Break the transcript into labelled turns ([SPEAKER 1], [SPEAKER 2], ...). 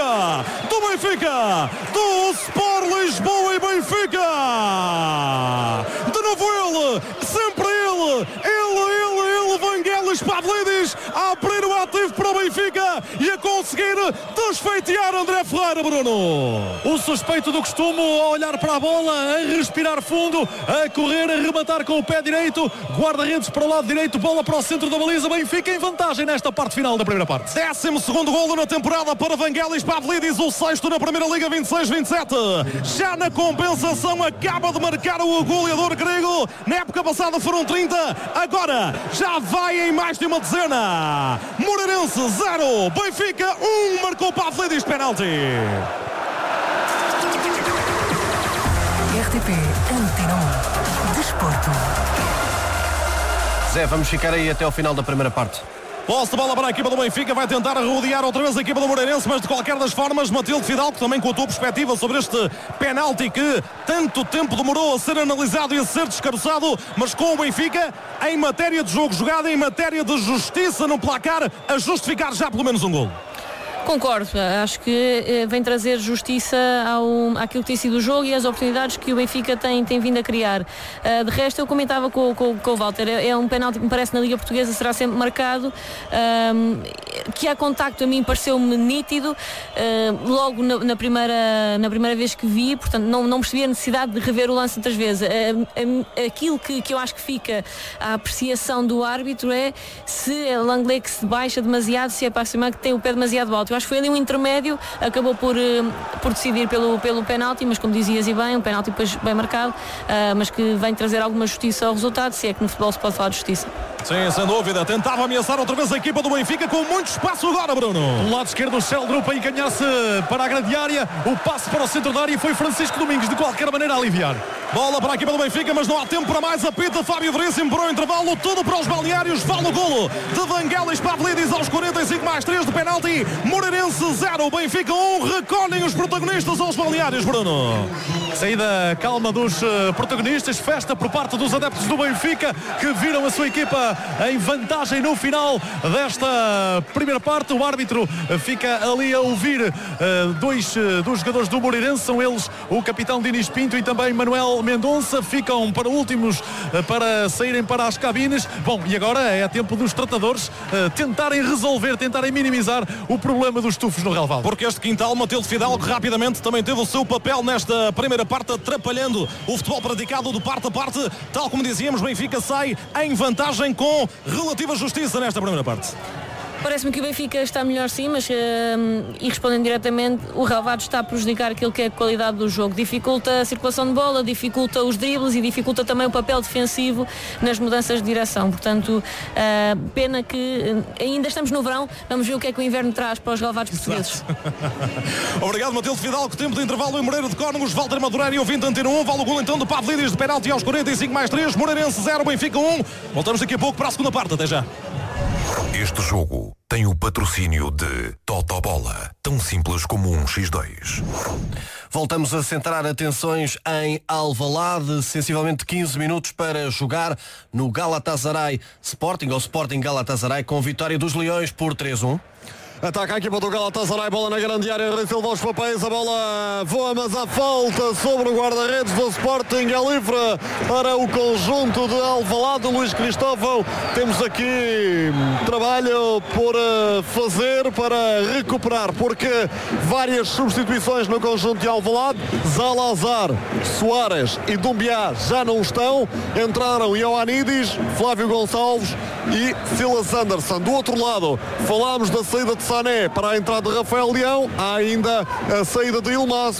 [SPEAKER 1] Benfica, do Sport Lisboa e Benfica. De novo ele, sempre ele, Vangelis Pavlidis a abrir o ativo para o Benfica e a conseguir desfeitear André Ferreira, Bruno.
[SPEAKER 2] O suspeito do costume a olhar para a bola, a respirar fundo, a correr, a rematar com o pé direito, guarda-redes para o lado direito, bola para o centro da baliza, Benfica em vantagem nesta parte final da primeira parte.
[SPEAKER 1] 12º golo na temporada para Vangelis Pavlidis, o 6º na Primeira Liga, 26-27. Já na compensação acaba de marcar o goleador grego, na época passada foram 30, agora já vai em mais de uma dezena. Moreirense 0, Benfica 1, marcou Pavlidis penalti.
[SPEAKER 3] RTP Antena 1 Desporto.
[SPEAKER 4] Zé, vamos ficar aí até ao final da primeira parte.
[SPEAKER 1] Posse de bola para a equipa do Benfica, vai tentar rodear outra vez a equipa do Moreirense, mas de qualquer das formas, Matilde Fidalgo, também com a tua perspectiva sobre este penalti que tanto tempo demorou a ser analisado e a ser descaroçado, mas com o Benfica, em matéria de jogo jogado, em matéria de justiça no placar, a justificar já pelo menos um golo.
[SPEAKER 5] Concordo, acho que vem trazer justiça àquilo que tem sido o jogo e às oportunidades que o Benfica tem vindo a criar. De resto, eu comentava com o Walter, é um penalti que me parece na Liga Portuguesa será sempre marcado, que há contacto a mim pareceu-me nítido, logo na primeira vez que vi, portanto não percebi a necessidade de rever o lance outras vezes. Aquilo que eu acho que fica à apreciação do árbitro é se é Langley que se baixa demasiado, se é para cima que tem o pé demasiado alto. Eu acho que foi ali um intermédio, acabou por decidir pelo penalti, mas como dizias e bem, um penalti depois bem marcado, mas que vem trazer alguma justiça ao resultado, se é que no futebol se pode falar de justiça.
[SPEAKER 1] Sim, sem dúvida, tentava ameaçar outra vez a equipa do Benfica com muito espaço agora, Bruno.
[SPEAKER 2] Do lado esquerdo o Sheldrup a encaminhar-se para a grande área, o passe para o centro da área e foi Francisco Domingos de qualquer maneira a aliviar.
[SPEAKER 1] Bola para a equipa do Benfica, mas não há tempo para mais, apita Fábio Veríssimo para o intervalo, tudo para os balneários, vale o golo de Vangelis Pavlidis aos 45+3 de penalti. Moreirense 0, Benfica 1, recolhem os protagonistas aos balneários, Bruno.
[SPEAKER 2] Saída calma dos protagonistas, festa por parte dos adeptos do Benfica que viram a sua equipa em vantagem no final desta primeira parte. O árbitro fica ali a ouvir dois dos jogadores do Moreirense, são eles o capitão Dinis Pinto e também Manuel Mendonça, ficam para últimos para saírem para as cabines. Bom, e agora é tempo dos tratadores tentarem resolver, tentarem minimizar o problema dos tufos no relvado.
[SPEAKER 1] Porque este quintal, Matilde Fidalgo, rapidamente também teve o seu papel nesta primeira parte, atrapalhando o futebol praticado de parte a parte. Tal como dizíamos, Benfica sai em vantagem com relativa justiça nesta primeira parte.
[SPEAKER 5] Parece-me que o Benfica está melhor sim, mas e respondendo diretamente, o relvado está a prejudicar aquilo que é a qualidade do jogo. Dificulta a circulação de bola, dificulta os dribles e dificulta também o papel defensivo nas mudanças de direção. Portanto, pena que ainda estamos no verão, vamos ver o que é que o inverno traz para os relvados portugueses.
[SPEAKER 1] Obrigado, Matilde Fidalgo. Tempo de intervalo em Moreira de Cónegos, Walter Madureira e o 20 Antena 1. Vale o gol então de Pavlidis de penalti aos 45+3. Moreirense 0, Benfica 1. Voltamos daqui a pouco para a segunda parte. Até já.
[SPEAKER 6] Este jogo tem o patrocínio de Totobola, tão simples como um X2.
[SPEAKER 4] Voltamos a centrar atenções em Alvalade, sensivelmente 15 minutos para jogar no Galatasaray Sporting, ou Sporting Galatasaray, com vitória dos Leões por 3-1.
[SPEAKER 7] Ataca a equipa do Galatasaray, bola na grande área, recebe aos papéis, a bola voa, mas há falta sobre o guarda-redes do Sporting, é livre para o conjunto de Alvalade. Luís Cristóvão, temos aqui trabalho por fazer para recuperar, porque várias substituições no conjunto de Alvalade. Zalazar, Soares e Dumbiá já não estão, entraram Ioannidis, Flávio Gonçalves e Silas Anderson. Do outro lado, falámos da saída de Sané para a entrada de Rafael Leão, há ainda a saída de Yilmaz